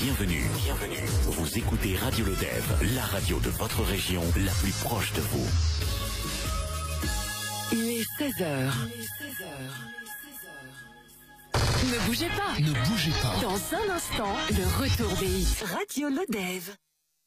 Bienvenue. Vous écoutez Radio Lodève, la radio de votre région, la plus proche de vous. Il est 16h. Ne bougez pas. Dans un instant, le retour des hits. Radio Lodève.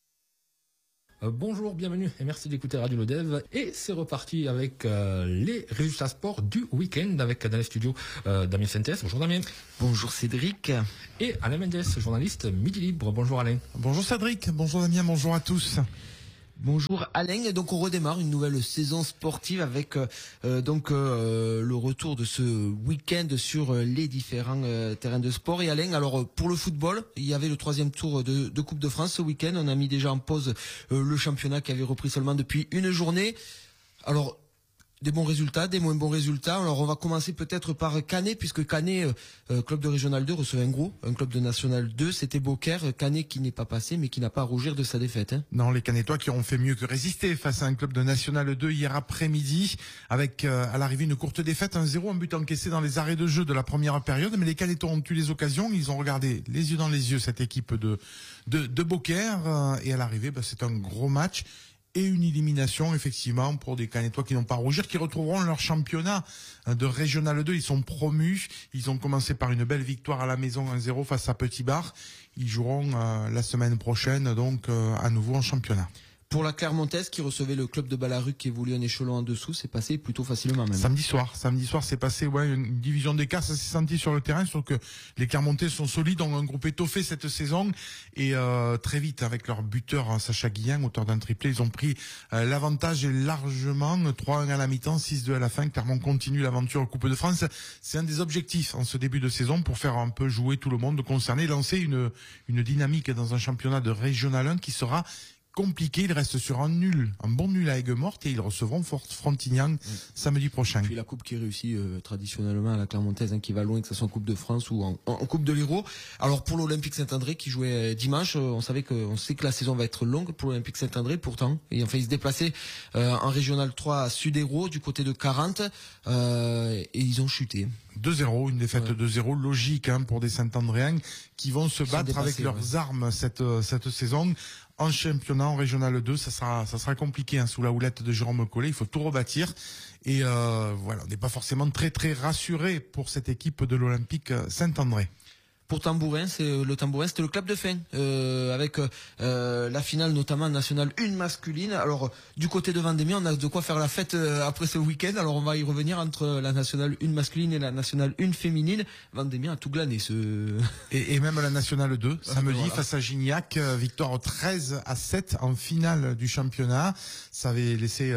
Bonjour, bienvenue et merci d'écouter Radio Lodève. Et c'est reparti avec les résultats sport du week-end avec dans les studios Damien Sentes. Bonjour Damien. Bonjour Cédric. Et Alain Mendes, journaliste Midi Libre. Bonjour Alain. Bonjour Cédric, bonjour Damien, bonjour à tous. Bonjour Alain, et donc on redémarre une nouvelle saison sportive avec le retour de ce week-end sur les différents terrains de sport. Et Alain, alors pour le football, il y avait le 3e tour de Coupe de France ce week-end. On a mis déjà en pause le championnat qui avait repris seulement depuis une journée. Alors des bons résultats, des moins bons résultats. Alors on va commencer peut-être par Canet, puisque Canet, club de Régional 2, recevait un club de National 2, c'était Beaucaire. Canet qui n'est pas passé, mais qui n'a pas à rougir de sa défaite. Non, les Canetois qui ont fait mieux que résister face à un club de National 2 hier après-midi, avec à l'arrivée une courte défaite, 1-0, un but encaissé dans les arrêts de jeu de la première période. Mais les Canetois ont eu les occasions, ils ont regardé les yeux dans les yeux cette équipe de Beaucaire, et à l'arrivée, c'est un gros match. Et une élimination, effectivement, pour des Canetois qui n'ont pas à rougir, qui retrouveront leur championnat de Régional 2. Ils sont promus. Ils ont commencé par une belle victoire à la maison 1-0 face à Petit Bar. Ils joueront la semaine prochaine, donc à nouveau en championnat. Pour la Clermontaise qui recevait le club de Ballaruc qui évolue un échelon en dessous, c'est passé plutôt facilement même. Samedi soir, c'est passé une division d'écart, ça s'est senti sur le terrain, sauf que les Clermontais sont solides, ont un groupe étoffé cette saison et très vite avec leur buteur Sacha Guillen, auteur d'un triplé, ils ont pris l'avantage et largement 3-1 à la mi-temps, 6-2 à la fin. Clermont continue l'aventure Coupe de France. C'est un des objectifs en ce début de saison pour faire un peu jouer tout le monde concerné, lancer une dynamique dans un championnat de Régional 1 qui sera compliqué. Il reste sur un bon nul à Aigues-Mortes et ils recevront Frontignan samedi prochain. Puis la coupe qui réussit traditionnellement à la Clermontaise, qui va loin, que ce soit en Coupe de France ou en Coupe de l'Hérault. Alors pour l'Olympique Saint-André qui jouait dimanche, on sait que la saison va être longue pour l'Olympique Saint-André pourtant. Et enfin, ils se déplaçaient en Régional 3 à Sud-Hérault du côté de 40 et ils ont chuté. 2-0, une défaite 2-0, logique pour des Saint-Andréens qui vont se battre avec leurs armes cette saison. En championnat, en Régional 2, ça sera compliqué sous la houlette de Jérôme Collet. Il faut tout rebâtir. Et on n'est pas forcément très très rassuré pour cette équipe de l'Olympique Saint-André. Pour Tambourin, c'était le club de fin, avec la finale notamment nationale 1 masculine. Alors du côté de Vendémiain, on a de quoi faire la fête après ce week-end. Alors on va y revenir entre la nationale 1 masculine et la nationale 1 féminine. Vendémiain a tout glané et même la nationale 2 samedi face à Gignac, victoire 13-7 en finale du championnat. Ça avait laissé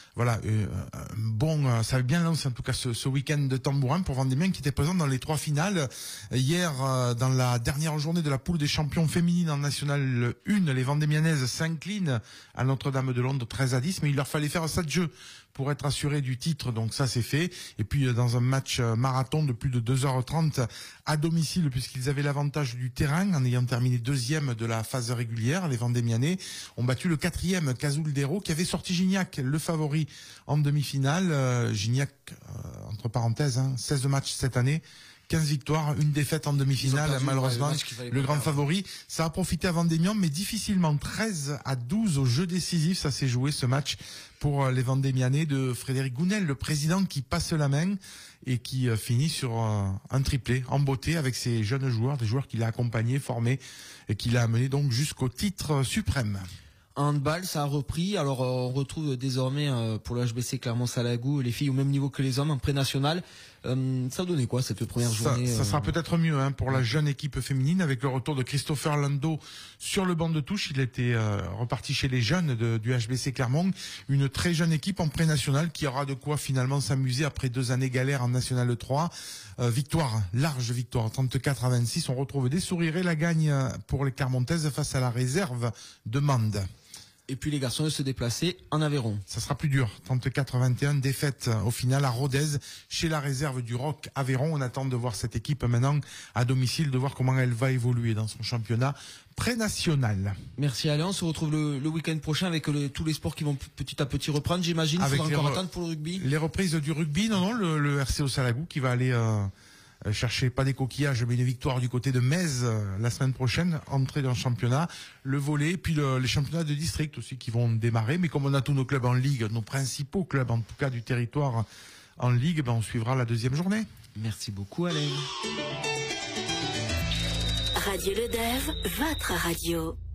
ça avait bien lancé en tout cas ce week-end de Tambourin pour Vendémiain qui était présent dans les 3 finales hier. Dans la dernière journée de la poule des champions féminines en National 1, les Vendémianaises s'inclinent à Notre-Dame-de-Londres 13-10, mais il leur fallait faire 7 jeux pour être assurés du titre, donc ça c'est fait. Et puis dans un match marathon de plus de 2h30 à domicile, puisqu'ils avaient l'avantage du terrain, en ayant terminé 2e de la phase régulière, les Vendémianais ont battu le 4e Cazouldéro, qui avait sorti Gignac, le favori en demi-finale. Gignac, entre parenthèses, 16 matchs cette année, 15 victoires, une défaite en demi-finale, malheureusement, le grand favori. Ça a profité à Vendémian, mais difficilement 13-12 au jeu décisif. Ça s'est joué ce match pour les Vendémianais de Frédéric Gounel, le président qui passe la main et qui finit sur un triplé en beauté avec ses jeunes joueurs, des joueurs qu'il a accompagnés, formés et qu'il a amenés donc jusqu'au titre suprême. Handball, ça a repris. Alors on retrouve désormais pour le HBC Clermont-Salagou les filles au même niveau que les hommes en pré-national. Ça a donné quoi cette première journée? Ça sera peut-être mieux pour la jeune équipe féminine avec le retour de Christopher Lando sur le banc de touche. Il était reparti chez les jeunes du HBC Clermont. Une très jeune équipe en pré-national qui aura de quoi finalement s'amuser après 2 années galères en National 3. Large victoire, 34-26. On retrouve des sourires et la gagne pour les Clermontaises face à la réserve de Mende. Et puis les garçons se déplacer en Aveyron. Ça sera plus dur, 34-21, défaite au final à Rodez, chez la réserve du Roc Aveyron. On attend de voir cette équipe maintenant à domicile, de voir comment elle va évoluer dans son championnat pré-national. Merci Alain, on se retrouve le week-end prochain avec tous les sports qui vont petit à petit reprendre, j'imagine. Il faudra encore attendre pour le rugby. Les reprises du rugby, non, le RCO Salagou qui va aller cherchez pas des coquillages, mais une victoire du côté de Metz la semaine prochaine, entrée dans le championnat, le volley, puis les championnats de district aussi qui vont démarrer. Mais comme on a tous nos clubs en ligue, nos principaux clubs en tout cas du territoire en ligue, on suivra la deuxième journée. Merci beaucoup Alain. Radio Le Dev, votre radio.